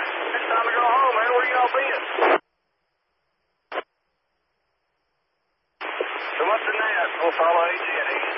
It's time to go home, man. Where y'all been? So what's the net? We'll follow AJ at 80.